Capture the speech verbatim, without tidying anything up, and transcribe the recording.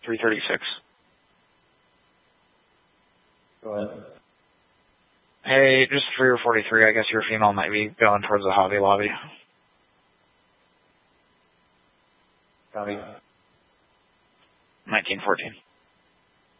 three thirty-six. Go ahead. Hey, just for your forty-three, I guess your female might be going towards the Hobby Lobby. Copy. nineteen fourteen.